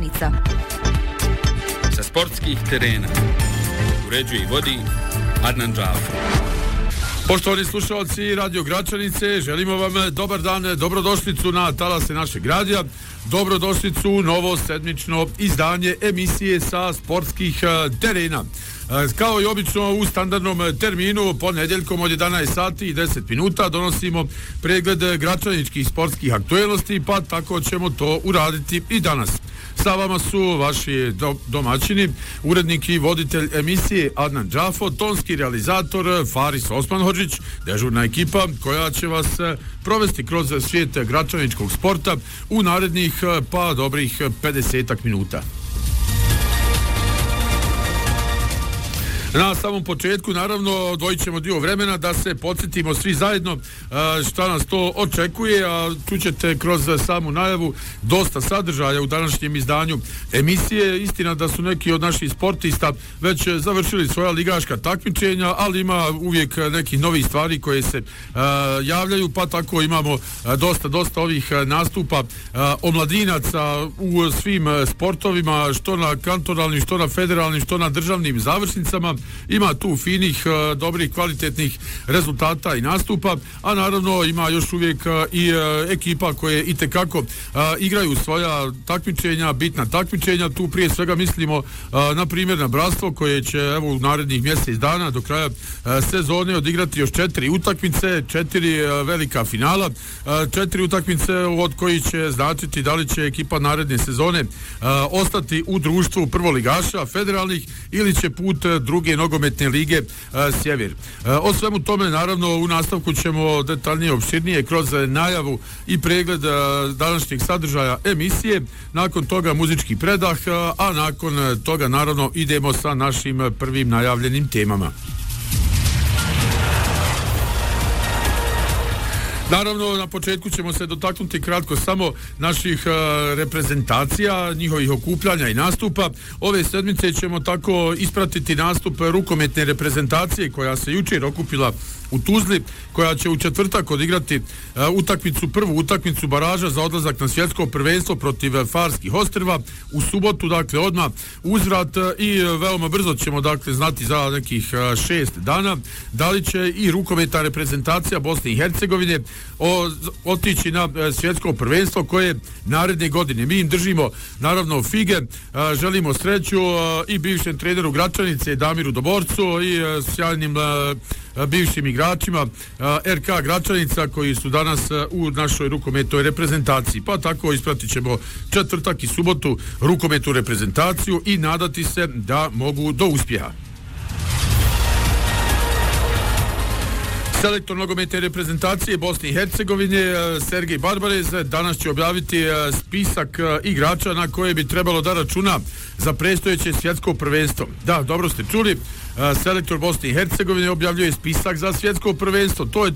Gračanica. Sa sportskih terena uređuje i vodi Adnan Džafar. Poštovani slušalci Radio Gračanice, želimo vam dobar dan, dobrodošlicu na talase našeg radija, dobrodošlicu u novo sedmično izdanje emisije sa sportskih terena. Kao i obično u standardnom terminu ponedjeljkom od 11 sati i 10 minuta donosimo pregled gračaničkih sportskih aktuelnosti, pa tako ćemo to uraditi i danas. Sa vama su vaši domaćini, urednik i voditelj emisije Adnan Džafo, tonski realizator Faris Osmanhodžić, dežurna ekipa koja će vas provesti kroz svijet gračaničkog sporta u narednih pa dobrih 50 minuta. Na samom početku, naravno, odvojit ćemo dio vremena da se podsjetimo svi zajedno šta nas to očekuje, a čućete kroz samu najavu dosta sadržaja u današnjem izdanju emisije. Istina da su neki od naših sportista već završili svoja ligaška takmičenja, ali ima uvijek nekih novih stvari koje se javljaju, pa tako imamo dosta ovih nastupa omladinaca u svim sportovima, što na kantonalnim, što na federalnim, što na državnim završnicama. Ima tu finih, dobrih, kvalitetnih rezultata i nastupa, a naravno ima još uvijek i ekipa koje itekako igraju svoja takmičenja, bitna takmičenja. Tu prije svega mislimo na primjer na Bratstvo koje će evo u narednih mjesec dana do kraja sezone odigrati još 4 utakmice, 4 velika finala, 4 utakmice od koji će značiti da li će ekipa naredne sezone ostati u društvu prvoligaša federalnih ili će put druge nogometne lige Sjever. O svemu tome naravno u nastavku ćemo detaljnije, opširnije kroz najavu i pregled današnjeg sadržaja emisije, nakon toga muzički predah, a nakon toga naravno idemo sa našim prvim najavljenim temama. Naravno, na početku ćemo se dotaknuti kratko samo naših reprezentacija, njihovih okupljanja i nastupa. Ove sedmice ćemo tako ispratiti nastup rukometne reprezentacije koja se jučer okupila u Tuzli, koja će u četvrtak odigrati prvu utakmicu baraža za odlazak na svjetsko prvenstvo protiv Farskih ostrva. U subotu, dakle, odmah uzvrat i veoma brzo ćemo, dakle, znati za nekih 6 dana da li će i rukometna reprezentacija Bosne i Hercegovine otići na svjetsko prvenstvo koje naredne godine. Mi im držimo naravno fige, želimo sreću i bivšem treneru Gračanice Damiru Doborcu i sjajnim bivšim igračima RK Gračanica koji su danas u našoj rukometnoj reprezentaciji. Pa tako ispratit ćemo četvrtak i subotu rukometnu reprezentaciju i nadati se da mogu do uspjeha. Selektor nogometne reprezentacije Bosne i Hercegovine Sergej Barbarez danas će objaviti spisak igrača na koje bi trebalo da računa za predstojeće svjetsko prvenstvo. Da, dobro ste čuli, selektor Bosne i Hercegovine objavljuje spisak za svjetsko prvenstvo. To je